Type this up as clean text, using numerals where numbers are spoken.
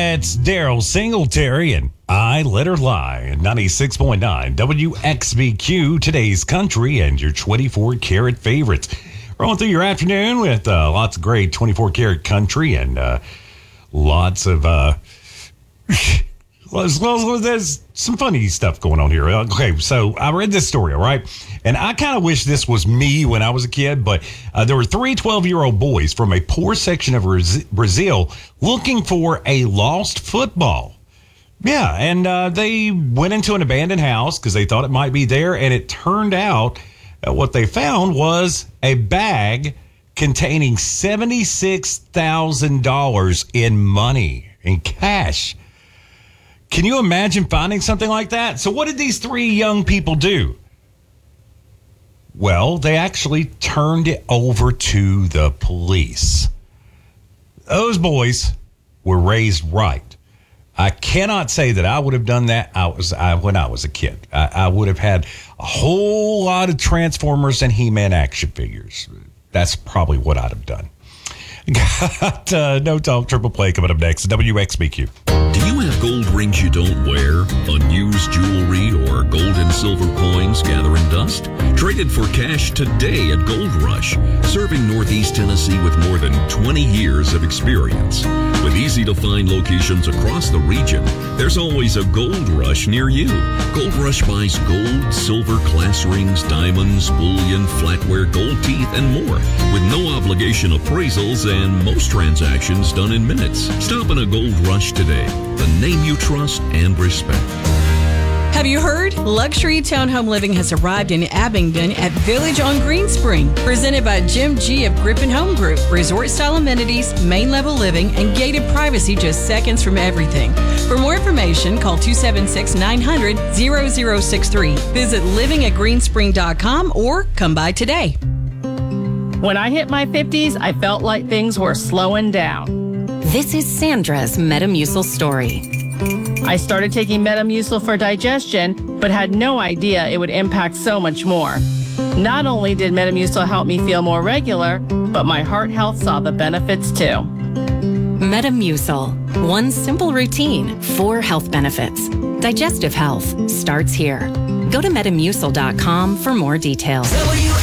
It's Daryl Singletary, and I Let Her Lie. 96.9 WXBQ, today's country, and your 24-karat favorites. Rolling through your afternoon with lots of great 24-karat country and lots of... there's some funny stuff going on here. Okay, so I read this story, all right? And I kind of wish this was me when I was a kid, but there were three 12-year-old boys from a poor section of Brazil looking for a lost football. Yeah, and they went into an abandoned house because they thought it might be there, and it turned out what they found was a bag containing $76,000 in money, in cash. Can you imagine finding something like that? So what did these three young people do? Well, they actually turned it over to the police. Those boys were raised right. I cannot say that I would have done that when I was a kid. I would have had a whole lot of Transformers and He-Man action figures. That's probably what I'd have done. Got No Talk Triple Play coming up next. WXBQ. Do you have gold rings you don't wear, unused jewelry, or gold and silver coins gathering dust? Trade it for cash today at Gold Rush, serving Northeast Tennessee with more than 20 years of experience. With easy-to-find locations across the region, there's always a Gold Rush near you. Gold Rush buys gold, silver, class rings, diamonds, bullion, flatware, gold teeth, and more, with no obligation appraisals and most transactions done in minutes. Stop in a Gold Rush today. The name you trust and respect. Have you heard? Luxury Townhome Living has arrived in Abingdon at Village on Greenspring. Presented by Jim G. of Griffin Home Group. Resort-style amenities, main-level living, and gated privacy just seconds from everything. For more information, call 276-900-0063. Visit livingatgreenspring.com or come by today. When I hit my 50s, I felt like things were slowing down. This is Sandra's Metamucil story. I started taking Metamucil for digestion, but had no idea it would impact so much more. Not only did Metamucil help me feel more regular, but my heart health saw the benefits too. Metamucil. One simple routine, 4 health benefits. Digestive health starts here. Go to Metamucil.com for more details.